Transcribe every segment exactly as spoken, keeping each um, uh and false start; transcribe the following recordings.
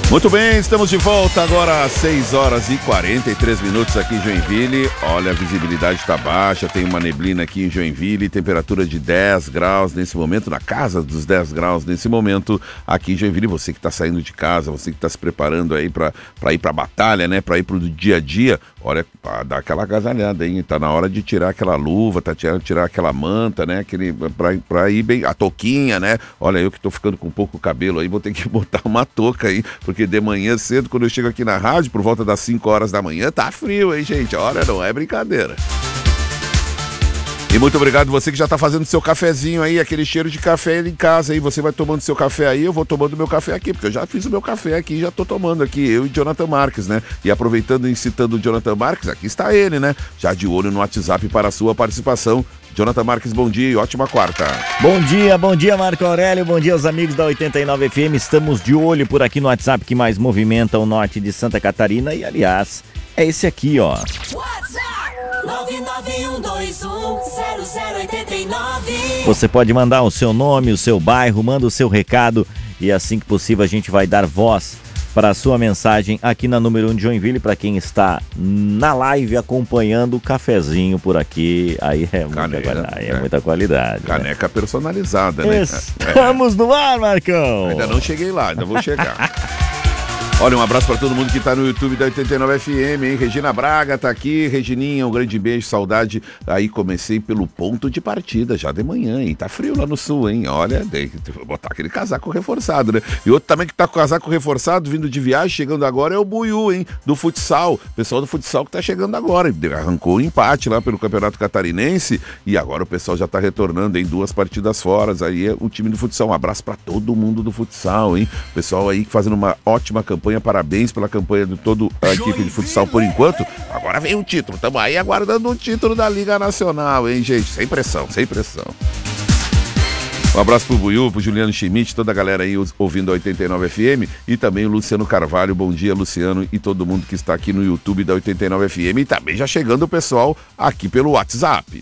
Muito bem, estamos de volta agora às seis horas e quarenta e três minutos aqui em Joinville. Olha, a visibilidade está baixa, tem uma neblina aqui em Joinville, temperatura de dez graus nesse momento, na casa dos dez graus nesse momento aqui em Joinville. Você que está saindo de casa, você que está se preparando aí para ir para a batalha, né, para ir para o dia a dia, olha, dá aquela agasalhada, hein? Tá na hora de tirar aquela luva, tá tirando tirar aquela manta, né, aquele para ir bem, a touquinha, né? Olha, eu que tô ficando com pouco cabelo aí, vou ter que botar uma touca aí, porque de manhã cedo, quando eu chego aqui na rádio, por volta das cinco horas da manhã, tá frio, hein, gente? Olha, não é brincadeira. E muito obrigado você que já tá fazendo seu cafezinho aí, aquele cheiro de café em casa aí. Você vai tomando seu café aí, eu vou tomando meu café aqui, porque eu já fiz o meu café aqui, já tô tomando aqui, eu e Jonathan Marques, né? E aproveitando e citando o Jonathan Marques, aqui está ele, né? Já de olho no WhatsApp para a sua participação. Jonathan Marques, bom dia e ótima quarta. Bom dia, bom dia Marco Aurélio, bom dia aos amigos da oitenta e nove F M. Estamos de olho por aqui no WhatsApp que mais movimenta o norte de Santa Catarina e, aliás, é esse aqui, ó. nove nove um dois um zero zero oito nove. Você pode mandar o seu nome, o seu bairro, manda o seu recado e assim que possível a gente vai dar voz para a sua mensagem aqui na número um de Joinville, para quem está na live acompanhando o cafezinho por aqui. Aí é, muita, Caneca, qualidade, é é. muita qualidade. Caneca né? personalizada, né? Estamos é. no ar, Marcão! Ainda não cheguei lá, ainda vou chegar. Olha, um abraço para todo mundo que tá no YouTube da oitenta e nove F M, hein? Regina Braga tá aqui, Regininha, um grande beijo, saudade. Aí comecei pelo ponto de partida, já de manhã, hein? Tá frio lá no sul, hein? Olha, tem que botar aquele casaco reforçado, né? E outro também que tá com casaco reforçado, vindo de viagem, chegando agora, é o Buiú, hein? Do futsal, pessoal do futsal que tá chegando agora. Arrancou um empate lá pelo Campeonato Catarinense e agora o pessoal já tá retornando em duas partidas fora. Aí é o time do futsal. Um abraço para todo mundo do futsal, hein? Pessoal aí fazendo uma ótima campanha. Parabéns pela campanha de toda a equipe de futsal por enquanto. Agora vem o título, estamos aí aguardando o título da Liga Nacional, hein, gente? Sem pressão, sem pressão. Um abraço pro Buiú, pro Juliano Schmidt, toda a galera aí ouvindo a oitenta e nove F M e também o Luciano Carvalho. Bom dia, Luciano, e todo mundo que está aqui no YouTube da oitenta e nove F M e também já chegando o pessoal aqui pelo WhatsApp.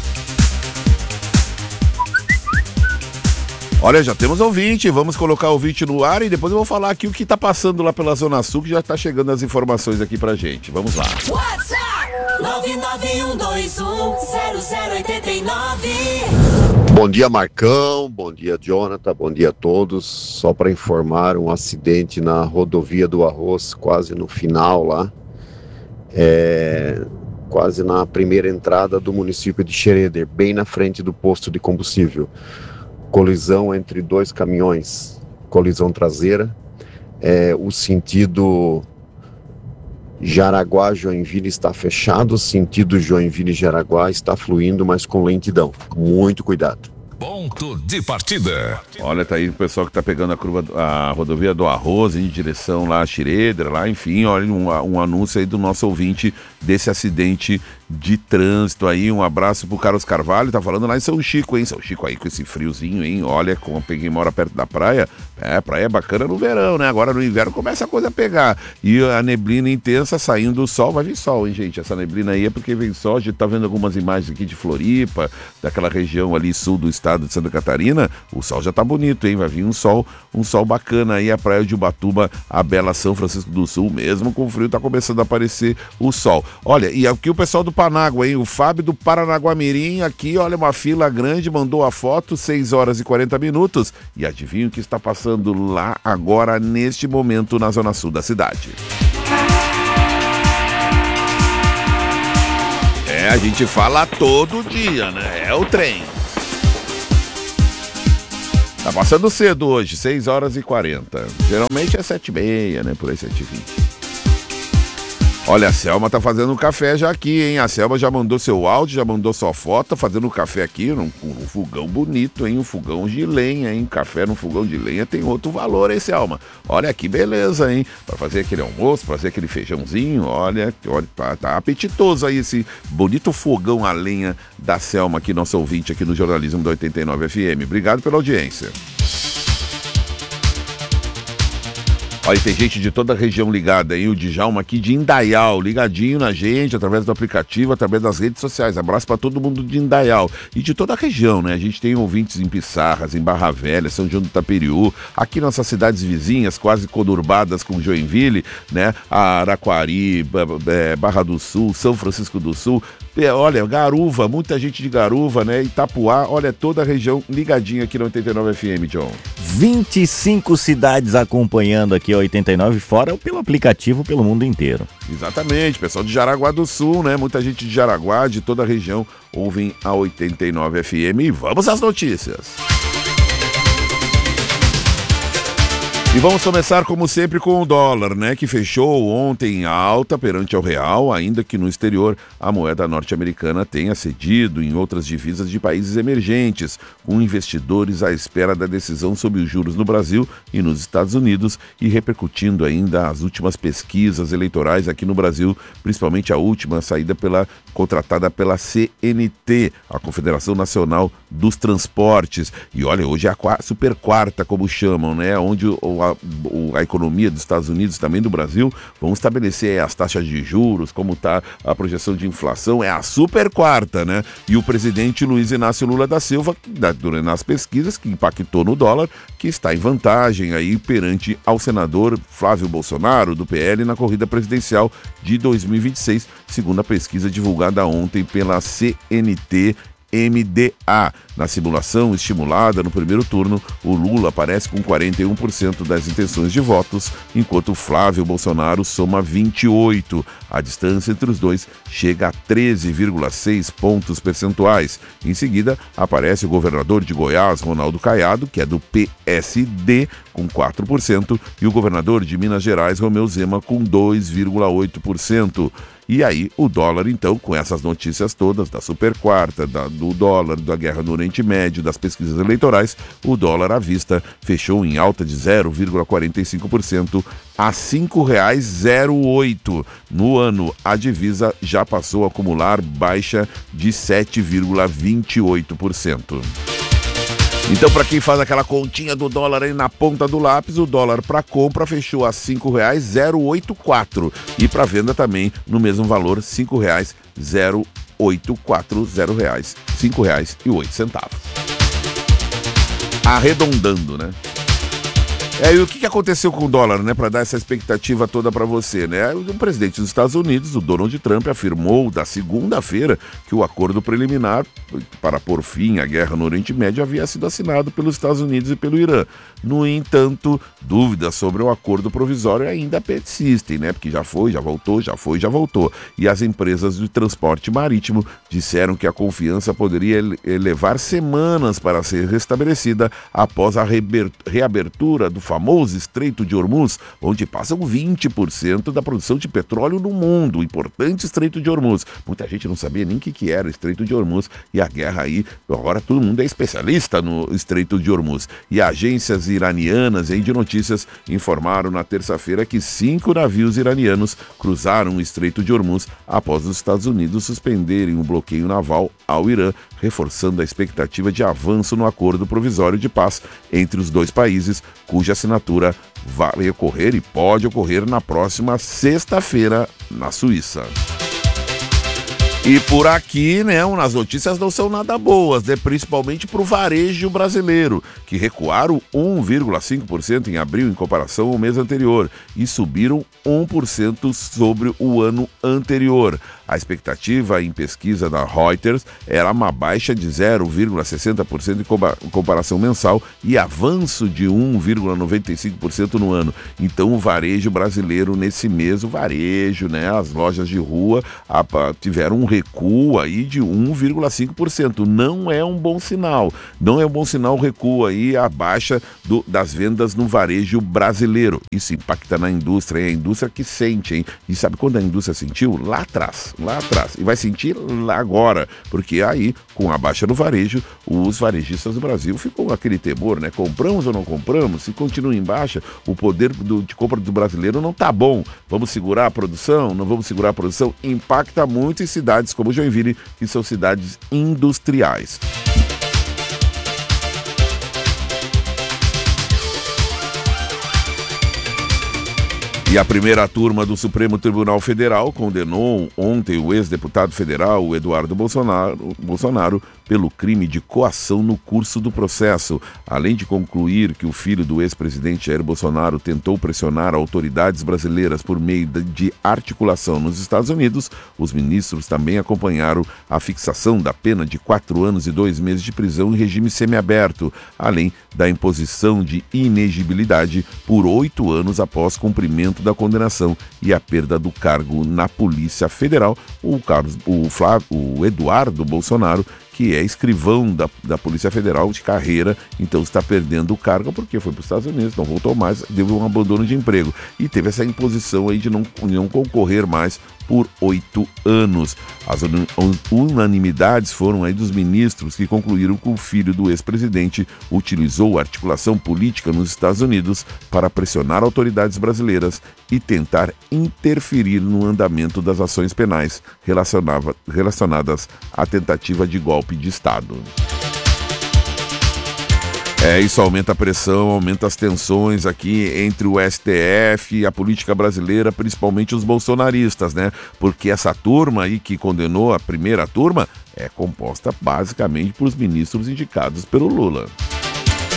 Olha, já temos ouvinte, vamos colocar o ouvinte no ar e depois eu vou falar aqui o que tá passando lá pela Zona Sul, que já tá chegando as informações aqui pra gente. Vamos lá. WhatsApp nove nove um dois um zero zero oito nove. Bom dia, Marcão, bom dia, Jonathan, bom dia a todos. Só para informar, um acidente na rodovia do Arroz, quase no final lá, é, quase na primeira entrada do município de Xereder, bem na frente do posto de combustível. Colisão entre dois caminhões, colisão traseira, é, o sentido Jaraguá-Joinville está fechado, o sentido Joinville-Jaraguá está fluindo, mas com lentidão. Muito cuidado. Ponto de partida. Olha, tá aí o pessoal que tá pegando a curva, a rodovia do Arroz em direção lá a Xireder, lá, enfim, olha, um, um anúncio aí do nosso ouvinte desse acidente de trânsito aí. Um abraço pro Carlos Carvalho, tá falando lá em São Chico, hein? São Chico aí com esse friozinho, hein? Olha, como quem mora perto da praia, é, praia é bacana no verão, né? Agora no inverno começa a coisa a pegar. E a neblina intensa saindo do sol, vai vir sol, hein, gente? Essa neblina aí é porque vem sol, a gente tá vendo algumas imagens aqui de Floripa, daquela região ali sul do estado de Santa Catarina, o sol já tá bonito, hein? Vai vir um sol, um sol bacana aí, a praia de Ubatuba, a bela São Francisco do Sul, mesmo com o frio, tá começando a aparecer o sol. Olha, e aqui o pessoal do Panágua, hein? O Fábio do Paranaguamirim, aqui, olha, uma fila grande, mandou a foto, seis horas e quarenta minutos, e adivinha o que está passando lá agora, neste momento, na zona sul da cidade. É, a gente fala todo dia, né? É o trem. Tá passando cedo hoje, seis horas e quarenta. Geralmente é sete e meia, né? Por aí, sete e vinte. Olha, a Selma tá fazendo um café já aqui, hein? A Selma já mandou seu áudio, já mandou sua foto, tá fazendo um café aqui, um, um fogão bonito, hein? Um fogão de lenha, hein? Café no fogão de lenha tem outro valor, hein, Selma? Olha que beleza, hein? Pra fazer aquele almoço, pra fazer aquele feijãozinho, olha, olha tá, tá apetitoso aí esse bonito fogão a lenha da Selma aqui, nosso ouvinte aqui no Jornalismo da oitenta e nove F M. Obrigado pela audiência. Olha, tem gente de toda a região ligada aí, o Djalma aqui de Indaial, ligadinho na gente, através do aplicativo, através das redes sociais. Abraço para todo mundo de Indaial e de toda a região, né? A gente tem ouvintes em Pissarras, em Barra Velha, São João do Itaperiú, aqui nossas cidades vizinhas, quase conurbadas com Joinville, né? Araquari, Barra do Sul, São Francisco do Sul. Olha, Garuva, muita gente de Garuva, né? Itapuá, olha, toda a região ligadinha aqui no oitenta e nove F M, John. vinte e cinco cidades acompanhando aqui a oitenta e nove, fora pelo aplicativo pelo mundo inteiro. Exatamente, pessoal de Jaraguá do Sul, né? Muita gente de Jaraguá, de toda a região, ouvem a oitenta e nove F M. E vamos às notícias. E vamos começar, como sempre, com o dólar, né? Que fechou ontem em alta perante ao real, ainda que no exterior a moeda norte-americana tenha cedido em outras divisas de países emergentes, com investidores à espera da decisão sobre os juros no Brasil e nos Estados Unidos e repercutindo ainda as últimas pesquisas eleitorais aqui no Brasil, principalmente a última saída pela, contratada pela C N T, a Confederação Nacional dos Transportes. E olha, hoje é a super quarta, como chamam, né? Onde o A, a economia dos Estados Unidos, também do Brasil, vão estabelecer as taxas de juros, como está a projeção de inflação, é a super quarta, né? E o presidente Luiz Inácio Lula da Silva, durante as pesquisas, que impactou no dólar, que está em vantagem aí perante ao senador Flávio Bolsonaro, do P L, na corrida presidencial de dois mil e vinte e seis, segundo a pesquisa divulgada ontem pela C N T M D A. Na simulação estimulada no primeiro turno, o Lula aparece com quarenta e um por cento das intenções de votos, enquanto Flávio Bolsonaro soma vinte e oito por cento. A distância entre os dois chega a treze vírgula seis pontos percentuais. Em seguida, aparece o governador de Goiás, Ronaldo Caiado, que é do P S D, com quatro por cento, e o governador de Minas Gerais, Romeu Zema, com dois vírgula oito por cento. E aí, o dólar, então, com essas notícias todas, da super quarta, da, do dólar, da guerra no Oriente Médio, das pesquisas eleitorais, o dólar à vista fechou em alta de zero vírgula quarenta e cinco por cento a cinco reais e zero oito centavos. No ano, a divisa já passou a acumular baixa de sete vírgula vinte e oito por cento. Então, para quem faz aquela continha do dólar aí na ponta do lápis, o dólar para compra fechou a cinco reais e zero oito quatro e para venda também no mesmo valor, cinco reais e zero oito quatro zero reais, cinco reais e oito centavos. Arredondando, né? É, e o que aconteceu com o dólar, né, para dar essa expectativa toda para você, né? O presidente dos Estados Unidos, o Donald Trump, afirmou da segunda-feira que o acordo preliminar para pôr fim à guerra no Oriente Médio havia sido assinado pelos Estados Unidos e pelo Irã. No entanto, dúvidas sobre o acordo provisório ainda persistem, né? Porque já foi, já voltou, já foi, já voltou. E as empresas de transporte marítimo disseram que a confiança poderia levar semanas para ser restabelecida após a reabertura do famoso Estreito de Hormuz, onde passam vinte por cento da produção de petróleo no mundo. O importante Estreito de Hormuz. Muita gente não sabia nem o que, que era o Estreito de Hormuz, e a guerra aí, agora todo mundo é especialista no Estreito de Hormuz. E agências iranianas aí de notícias informaram na terça-feira que cinco navios iranianos cruzaram o Estreito de Hormuz após os Estados Unidos suspenderem o bloqueio naval ao Irã, reforçando a expectativa de avanço no acordo provisório de paz entre os dois países, cuja assinatura vai ocorrer e pode ocorrer na próxima sexta-feira na Suíça. E por aqui, né, as notícias não são nada boas, né, principalmente para o varejo brasileiro, que recuaram um vírgula cinco por cento em abril em comparação ao mês anterior e subiram um por cento sobre o ano anterior. A expectativa em pesquisa da Reuters era uma baixa de zero vírgula sessenta por cento em comparação mensal e avanço de um vírgula noventa e cinco por cento no ano. Então o varejo brasileiro nesse mês, o varejo, né, as lojas de rua a, tiveram um recuo aí de um vírgula cinco por cento. Não é um bom sinal. Não é um bom sinal o recuo aí, a baixa do, das vendas no varejo brasileiro. Isso impacta na indústria, é a indústria que sente, hein? E sabe quando a indústria sentiu? Lá atrás. Lá atrás, e vai sentir lá agora, porque aí, com a baixa do varejo, os varejistas do Brasil ficam com aquele temor, né? Compramos ou não compramos? Se continua em baixa, o poder do, de compra do brasileiro não tá bom. Vamos segurar a produção? Não vamos segurar a produção? Impacta muito em cidades como Joinville, que são cidades industriais. E a primeira turma do Supremo Tribunal Federal condenou ontem o ex-deputado federal Eduardo Bolsonaro, Bolsonaro pelo crime de coação no curso do processo, além de concluir que o filho do ex-presidente Jair Bolsonaro tentou pressionar autoridades brasileiras por meio de articulação nos Estados Unidos. Os ministros também acompanharam a fixação da pena de quatro anos e dois meses de prisão em regime semiaberto, além da imposição de inegibilidade por oito anos após cumprimento da condenação e a perda do cargo na Polícia Federal. O, Carlos, o, Flávio, o Eduardo Bolsonaro, que é escrivão da, da Polícia Federal de carreira, então está perdendo o cargo porque foi para os Estados Unidos, não voltou mais, deu um abandono de emprego e teve essa imposição aí de não, não concorrer mais por oito anos. As unanimidades foram aí dos ministros que concluíram que o filho do ex-presidente utilizou a articulação política nos Estados Unidos para pressionar autoridades brasileiras e tentar interferir no andamento das ações penais relacionadas à tentativa de golpe de Estado. É, isso aumenta a pressão, aumenta as tensões aqui entre o S T F e a política brasileira, principalmente os bolsonaristas, né? Porque essa turma aí que condenou a primeira turma é composta basicamente por ministros indicados pelo Lula.